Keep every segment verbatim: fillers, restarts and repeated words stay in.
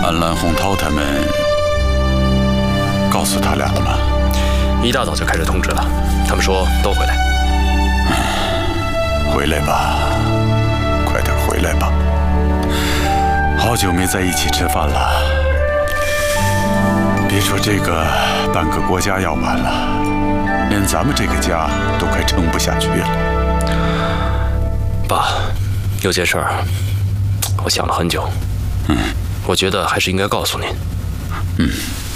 安澜、洪涛他们告诉他俩了吗？ 一大早就开始通知了，他们说都回来。 回来吧，快点回来吧。好久没在一起吃饭了，别说这个半个国家要完了，连咱们这个家都快撑不下去了。 爸，有件事儿，我想了很久。嗯，我觉得还是应该告诉您。 嗯。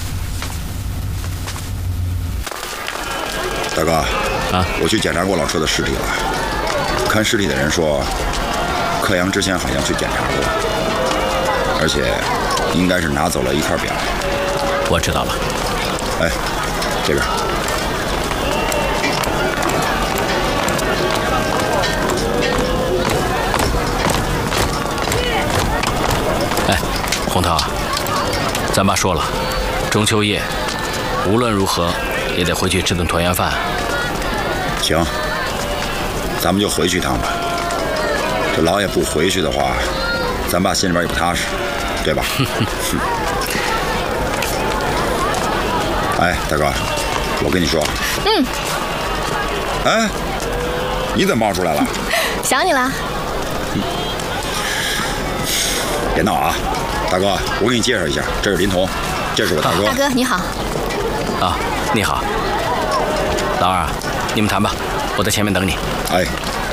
大哥， 啊， 我去检查过老车的尸体了。看尸体的人说，柯阳之前好像去检查过，而且应该是拿走了一块表。 我知道了。 哎，这边。 哎，洪涛，咱爸说了，中秋夜无论如何也得回去吃顿团圆饭。 行，咱们就回去一趟吧。这老爷不回去的话，咱爸心里边也不踏实，对吧？哎，大哥，我跟你说， 嗯， 哎，你怎么冒出来了？ 想你了。 嗯、别闹啊，大哥，我给你介绍一下，这是林童，这是我大哥。 大哥你好。 啊，你好，老二，你们谈吧，我在前面等你。 哎，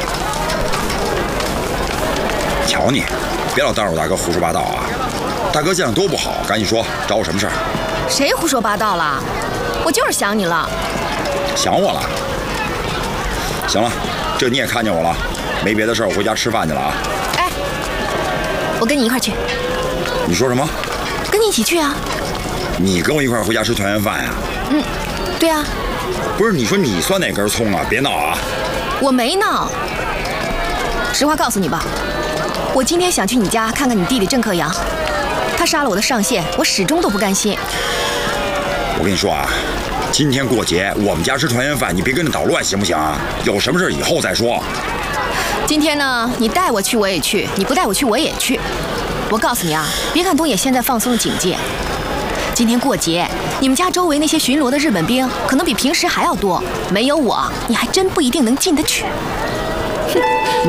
瞧你，别老当着我大哥胡说八道啊！大哥见了多不好，赶紧说，找我什么事儿？ 谁胡说八道了？我就是想你了。 想我了？行了，这你也看见我了，没别的事儿，我回家吃饭去了啊。 哎，我跟你一块去。 你说什么？ 跟你一起去啊。 你跟我一块回家吃团圆饭呀？ 嗯，对啊。 不是，你说你算哪根葱啊？别闹啊！ 我没闹。实话告诉你吧，我今天想去你家看看你弟弟郑克阳，他杀了我的上线，我始终都不甘心。 我跟你说啊，今天过节，我们家吃团圆饭，你别跟着捣乱行不行啊？有什么事以后再说。 今天呢，你带我去我也去，你不带我去我也去。我告诉你啊，别看东野现在放松了警戒，今天过节，你们家周围那些巡逻的日本兵可能比平时还要多，没有我，你还真不一定能进得去。哼。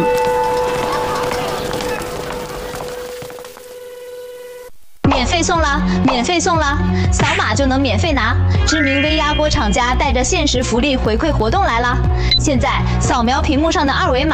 免费送啦！免费送啦！扫码就能免费拿。知名微压锅厂家带着限时福利回馈活动来啦！现在扫描屏幕上的二维码。